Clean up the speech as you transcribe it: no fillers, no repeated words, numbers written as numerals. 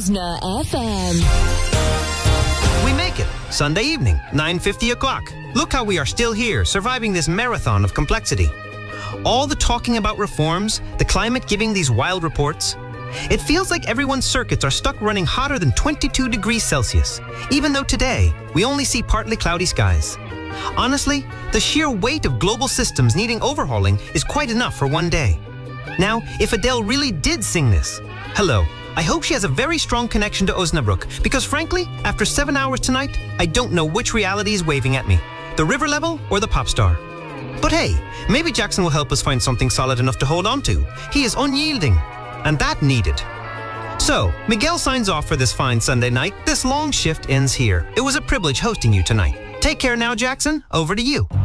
Osna FM. We make it. Sunday evening, 9:50 o'clock. Look how we are still here, surviving this marathon of complexity. All the talking about reforms, the climate giving these wild reports. It feels like everyone's circuits are stuck running hotter than 22 degrees Celsius, even though today we only see partly cloudy skies. Honestly, the sheer weight of global systems needing overhauling is quite enough for one day. Now, if Adele really did sing this, hello, I hope she has a very strong connection to Osnabrück, because frankly, after 7 hours tonight, I don't know which reality is waving at me, the river level or the pop star. But hey, maybe Jackson will help us find something solid enough to hold on to. He is unyielding, and that needed. So, Miguel signs off for this fine Sunday night. This long shift ends here. It was a privilege hosting you tonight. Take care now, Jackson. Over to you.